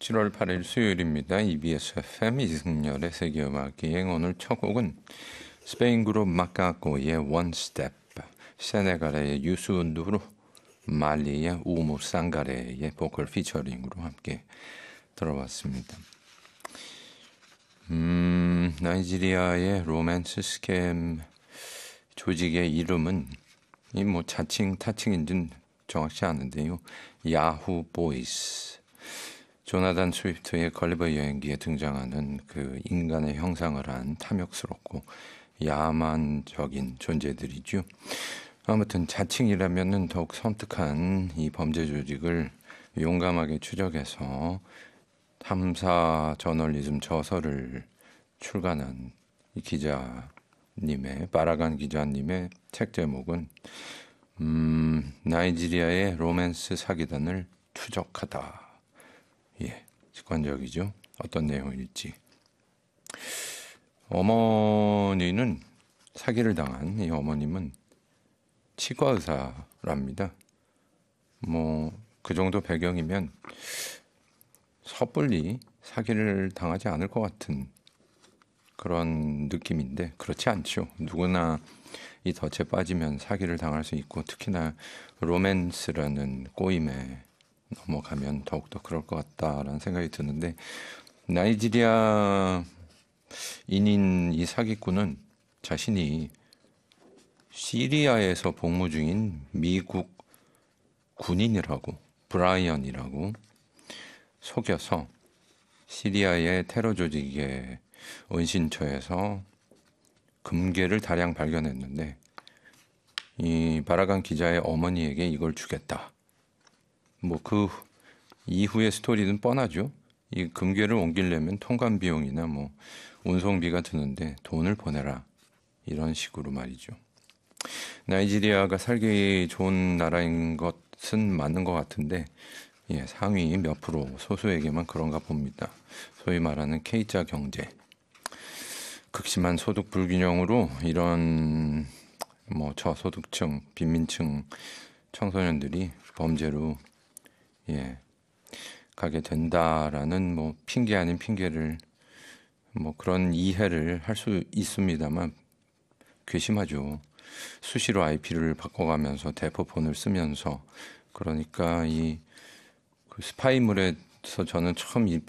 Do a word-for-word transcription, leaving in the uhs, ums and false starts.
칠월 팔일 수요일입니다. 이비에스 에프엠 이승열의 세계음악기행. 오늘 첫 곡은 스페인 그룹 마카코의 One Step, 세네갈의 유수 누르, 말리의 우무 상가레의 보컬 피처링으로 함께 들어봤습니다. 음, 나이지리아의 로맨스 스캠 조직의 이름은 이 뭐 자칭 타칭인지는 정확치 않은데요. 야후 보이스. 조나단 스위프트의 걸리버 여행기에 등장하는 그 인간의 형상을 한 탐욕스럽고 야만적인 존재들이죠. 아무튼 자칭이라면은 더욱 섬뜩한 이 범죄 조직을 용감하게 추적해서 탐사 저널리즘 저서를 출간한 이 기자님의 바라간 기자님의 책 제목은 음, 나이지리아의 로맨스 사기단을 추적하다. 예, 직관적이죠. 어떤 내용일지. 어머니는 사기를 당한 이 어머님은 치과 의사랍니다. 뭐 그 정도 배경이면 섣불리 사기를 당하지 않을 것 같은 그런 느낌인데 그렇지 않죠. 누구나 이 덫에 빠지면 사기를 당할 수 있고 특히나 로맨스라는 꼬임에 넘어가면 더욱더 그럴 것 같다라는 생각이 드는데 나이지리아 인인 이 사기꾼은 자신이 시리아에서 복무 중인 미국 군인이라고 브라이언이라고 속여서 시리아의 테러 조직의 은신처에서 금괴를 다량 발견했는데 이 바라간 기자의 어머니에게 이걸 주겠다. 뭐 그 이후의 스토리는 뻔하죠. 이 금괴를 옮기려면 통관 비용이나 뭐 운송비가 드는데 돈을 보내라. 이런 식으로 말이죠. 나이지리아가 살기 좋은 나라인 것은 맞는 것 같은데 예, 상위 몇 프로 소수에게만 그런가 봅니다. 소위 말하는 K자 경제. 극심한 소득 불균형으로 이런 뭐 저소득층, 빈민층 청소년들이 범죄로 예, 가게 된다라는 뭐 핑계 아닌 핑계를 뭐 그런 이해를 할 수 있습니다만 괘씸하죠. 수시로 아이피를 바꿔가면서 대포폰을 쓰면서 그러니까 이 그 스파이물에서 저는 처음 이